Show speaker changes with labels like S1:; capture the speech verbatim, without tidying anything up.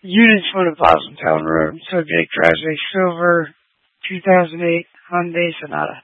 S1: Unit twenty Blossom Town Road. Subject drives a silver two thousand eight Hyundai Sonata.